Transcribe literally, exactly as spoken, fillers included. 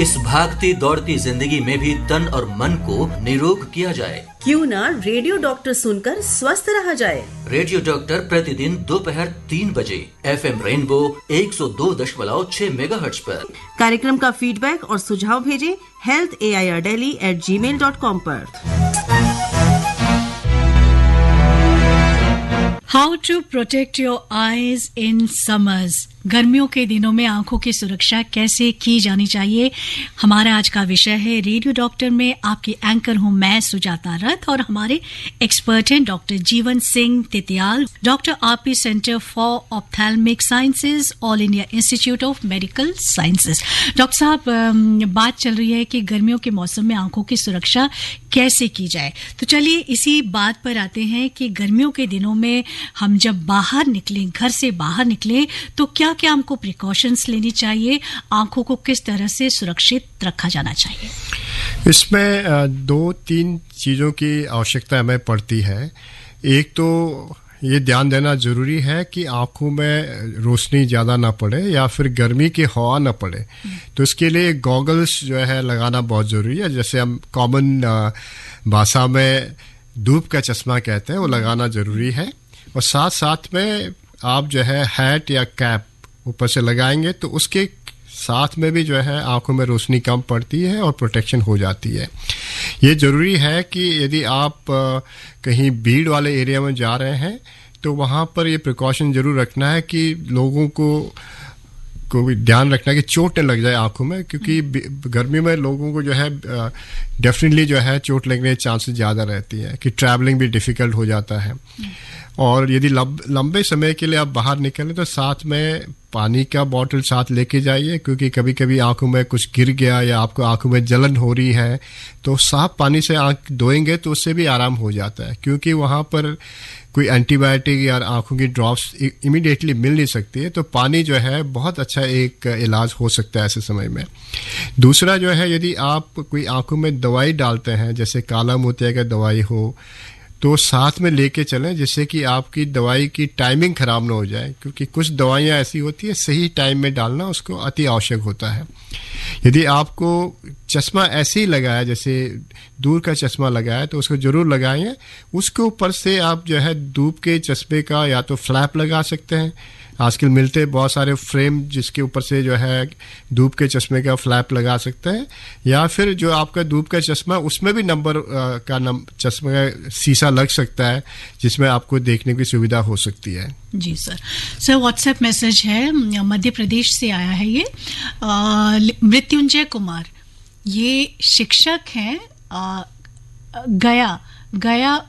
इस भागती दौड़ती जिंदगी में भी तन और मन को निरोग किया जाए। क्यों ना रेडियो डॉक्टर सुनकर स्वस्थ रहा जाए। रेडियो डॉक्टर प्रतिदिन दोपहर तीन बजे एफ एम रेनबो एक सौ दो दशमलव छह मेगाहर्ट्ज पर। कार्यक्रम का फीडबैक और सुझाव भेजें health A I R daily eight ji mail dot com पर। How to protect your eyes in summers. गर्मियों के दिनों में आंखों की सुरक्षा कैसे की जानी चाहिए, हमारा आज का विषय है। रेडियो डॉक्टर में आपकी एंकर हूं मैं सुजाता रथ और हमारे एक्सपर्ट हैं doctor Jeevan Singh Titiyal, doctor RP centre for ophthalmic sciences, all India institute of medical sciences. Doctor साहब, बात चल रही है कि गर्मियों के मौसम में आंखों की सुरक्षा कैसे की जाए, तो चलिए इसी बात पर आते हैं कि गर्मियों के दिनों में हम जब बाहर निकलें, घर से बाहर निकलें, तो क्या क्या हमको प्रिकॉशंस लेनी चाहिए, आंखों को किस तरह से सुरक्षित रखा जाना चाहिए? इसमें दो तीन चीज़ों की आवश्यकता हमें पड़ती है। एक तो ये ध्यान देना ज़रूरी है कि आंखों में रोशनी ज़्यादा ना पड़े या फिर गर्मी की हवा ना पड़े, तो इसके लिए गॉगल्स जो है लगाना बहुत ज़रूरी है। जैसे हम कॉमन भाषा में धूप का चश्मा कहते हैं, वो लगाना ज़रूरी है। और साथ साथ में आप जो है हैट या कैप ऊपर से लगाएंगे तो उसके साथ में भी जो है आंखों में रोशनी कम पड़ती है और प्रोटेक्शन हो जाती है। ये ज़रूरी है कि यदि आप कहीं भीड़ वाले एरिया में जा रहे हैं तो वहाँ पर ये प्रिकॉशन ज़रूर रखना है कि लोगों को को भी ध्यान रखना है कि चोट न लग जाए आंखों में, क्योंकि गर्मी में लोगों को जो है डेफिनेटली जो है चोट लगने के चांसेस ज़्यादा रहती है कि ट्रैवलिंग भी डिफ़िकल्ट हो जाता है। और यदि लंबे समय के लिए आप बाहर निकलें तो साथ में पानी का बॉटल साथ लेके जाइए, क्योंकि कभी कभी आंखों में कुछ गिर गया या आपको आंखों में जलन हो रही है तो साफ पानी से आंख धोएंगे तो उससे भी आराम हो जाता है, क्योंकि वहाँ पर कोई एंटीबायोटिक या आंखों की ड्रॉप्स इमीडिएटली मिल नहीं सकती है। तो पानी जो है बहुत अच्छा एक इलाज हो सकता है ऐसे समय में। दूसरा जो है, यदि आप कोई आंखों में दवाई डालते हैं, जैसे काला मोतिया का दवाई हो, तो साथ में लेके चलें जिससे कि आपकी दवाई की टाइमिंग ख़राब ना हो जाए, क्योंकि कुछ दवाइयाँ ऐसी होती है सही टाइम में डालना उसको अति आवश्यक होता है। यदि आपको चश्मा ऐसे ही लगाया, जैसे दूर का चश्मा लगाया, तो उसको ज़रूर लगाएं। उसके ऊपर से आप जो है धूप के चश्मे का या तो फ्लैप लगा सकते हैं, आजकल मिलते हैं बहुत सारे फ्रेम जिसके ऊपर से जो है धूप के चश्मे का फ्लैप लगा सकते हैं, या फिर जो आपका धूप का चश्मा उसमें भी नंबर आ, का नम, चश्मे का शीशा लग सकता है जिसमें आपको देखने की सुविधा हो सकती है। जी सर। सर, व्हाट्सएप मैसेज है, मध्य प्रदेश से आया है ये, मृत्युंजय कुमार, ये शिक्षक हैं, आ, गया गया